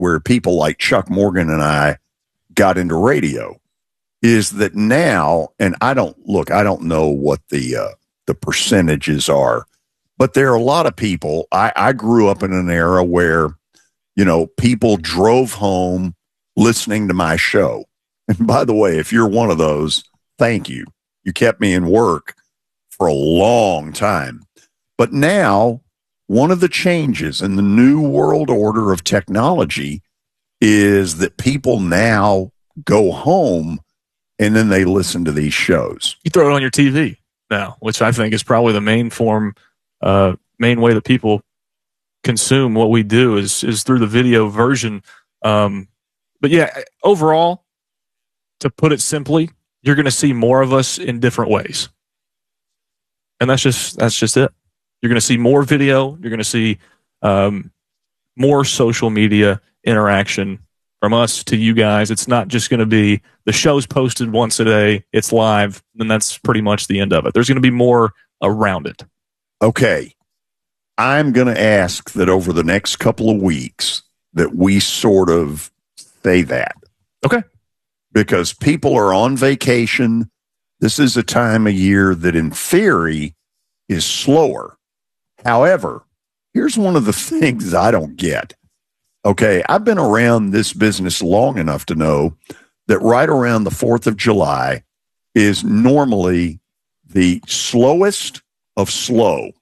where people like Chuck Morgan and I got into radio is that now, and I don't know what the percentages are, but there are a lot of people. I grew up in an era where, people drove home listening to my show. And by the way, if you're one of those, thank you. You kept me in work for a long time. But now, one of the changes in the new world order of technology is that people now go home and then they listen to these shows. You throw it on your TV now, which I think is probably the main way that people consume what we do is through the video version. But yeah, overall, to put it simply, you're going to see more of us in different ways. And that's just it. You're going to see more video. You're going to see more social media interaction from us to you guys. It's not just going to be the show's posted once a day, it's live, and that's pretty much the end of it. There's going to be more around it. Okay. I'm going to ask that over the next couple of weeks that we sort of say that. Okay. Because people are on vacation. This is a time of year that in theory is slower. However, here's one of the things I don't get. Okay, I've been around this business long enough to know that right around the 4th of July is normally the slowest of slow.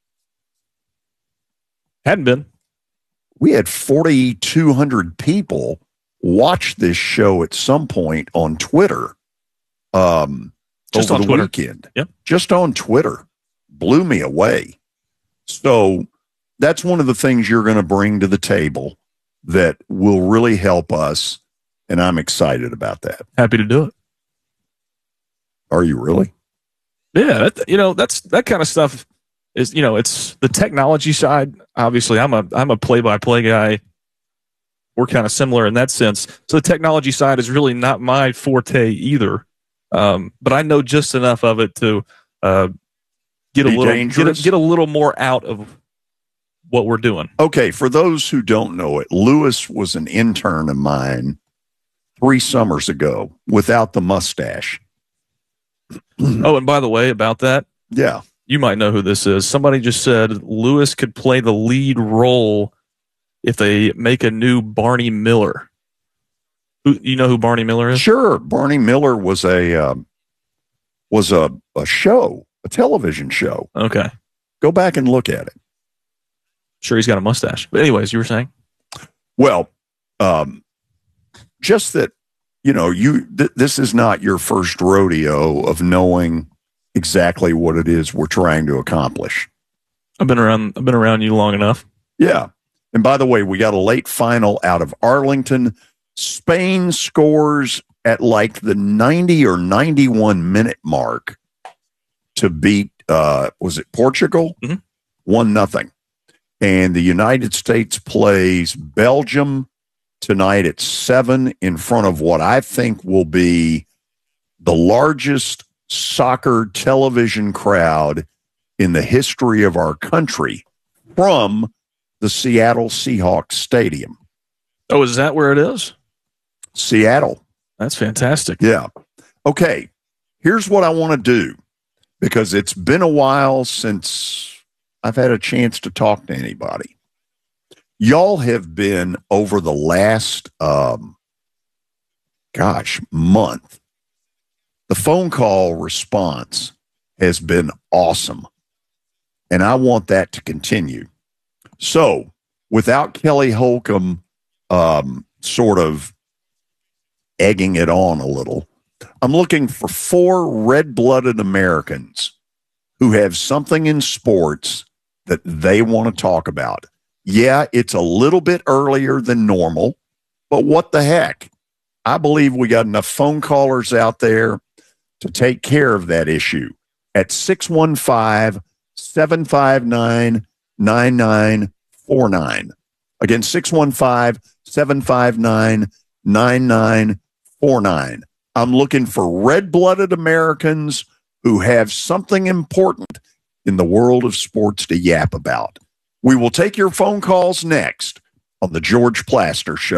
Hadn't been. We had 4,200 people watch this show at some point on Twitter just over on the Twitter. weekend. Yep. Just on Twitter. Blew me away. So that's one of the things you're going to bring to the table that will really help us, and I'm excited about that. Happy to do it. Are you really? Yeah, that kind of stuff is, it's the technology side. Obviously, I'm a play-by-play guy. We're kind of similar in that sense. So the technology side is really not my forte either. But I know just enough of it to get a little more out of what we're doing. Okay, for those who don't know it, Lewis was an intern of mine 3 summers ago without the mustache. Oh, and by the way, about that, yeah, you might know who this is. Somebody just said Lewis could play the lead role if they make a new Barney Miller. You know who Barney Miller is? Sure. Barney Miller was a show, a television show. Okay. Go back and look at it. Sure, he's got a mustache. But anyways, you were saying? Well, just that, this is not your first rodeo of knowing exactly what it is we're trying to accomplish. I've been around you long enough. Yeah. And by the way, we got a late final out of Arlington. Spain scores at like the 90 or 91 minute mark to beat, was it Portugal? Mm-hmm. 1-0. And the United States plays Belgium tonight at 7 in front of what I think will be the largest soccer television crowd in the history of our country from the Seattle Seahawks Stadium. Oh, is that where it is? Seattle. That's fantastic. Yeah. Okay. Here's what I want to do, because it's been a while since I've had a chance to talk to anybody. Y'all have been over the last, month. The phone call response has been awesome. And I want that to continue. So without Kelly Holcomb sort of egging it on a little, I'm looking for 4 red-blooded Americans who have something in sports that they want to talk about. Yeah, it's a little bit earlier than normal, but what the heck? I believe we got enough phone callers out there to take care of that issue at 615-759-9949. Again, 615-759-9949. I'm looking for red-blooded Americans who have something important in the world of sports to yap about. We will take your phone calls next on the George Plaster Show.